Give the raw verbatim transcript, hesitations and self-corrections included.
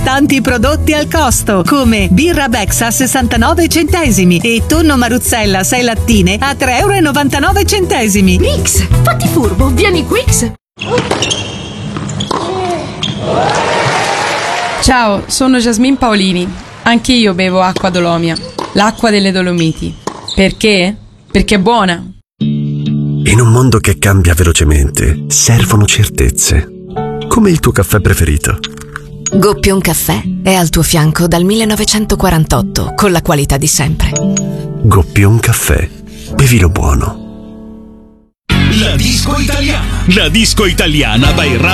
tanti prodotti al costo, come birra Bex a sessantanove centesimi e tonno Maruzzella sei lattine a tre euro e novantanove centesimi. Rix, fatti furbo, vieni Quix. Ciao, sono Jasmine Paolini. Anche io bevo acqua Dolomia, l'acqua delle Dolomiti. Perché? Perché è buona. In un mondo che cambia velocemente, servono certezze. Come il tuo caffè preferito. Goppion Caffè è al tuo fianco dal millenovecentoquarantotto, con la qualità di sempre. Goppion Caffè. Bevilo buono. La disco italiana. La disco italiana by